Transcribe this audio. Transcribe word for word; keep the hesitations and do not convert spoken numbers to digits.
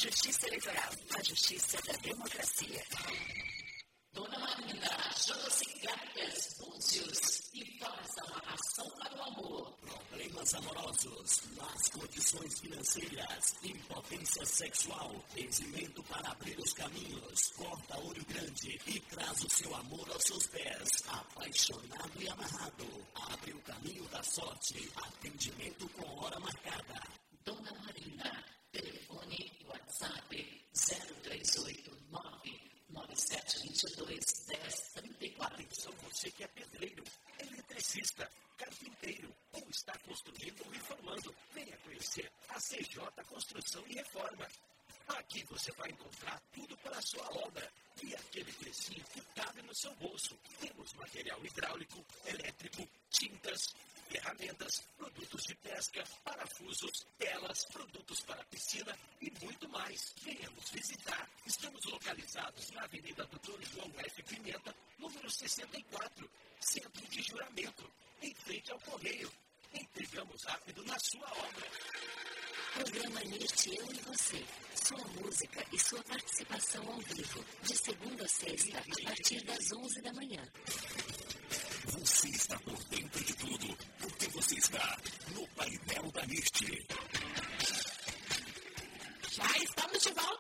Justiça Eleitoral, a justiça da democracia. Dona Marina, joga-se gatas, búzios e faz amarração para o amor. Problemas amorosos, más condições financeiras, impotência sexual, benzimento para abrir os caminhos, corta olho grande e traz o seu amor aos seus pés. Apaixonado e amarrado, abre o caminho da sorte, atendimento com hora marcada. Dona Marina, telefone e WhatsApp zero três oito nove nove sete dois dois zero zero três quatro. Atenção você que é pedreiro, eletricista, carpinteiro ou está construindo ou reformando. Venha conhecer a C J Construção e Reforma. Aqui você vai encontrar tudo para a sua obra e aquele precinho que cabe no seu bolso. Temos material hidráulico, elétrico, tintas, ferramentas, produtos de pesca, parafusos, telas, produtos para piscina e muito mais. Venha nos visitar. Estamos localizados na Avenida Doutor João F. Pimenta, número sessenta e quatro, Centro de Juramento, em frente ao Correio. Entregamos rápido na sua obra. Programa Neste Eu e Você. Sua música e sua participação ao vivo, de segunda a sexta, a partir das onze da manhã. Você está por dentro de tudo, porque você está no painel da Neste. Já estamos de volta.